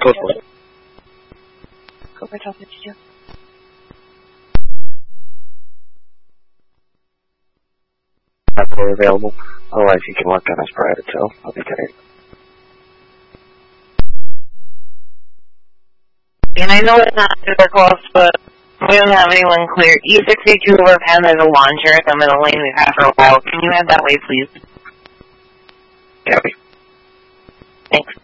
Go for it. Go for top 52. Not fully available. Otherwise, you can look on his private cell. I'll be great. And I know it's not super close, but we don't have anyone clear. E62 over Penn, there's a launcher at the middle lane we've had for a while. Can you head that way, please? Copy. Thanks.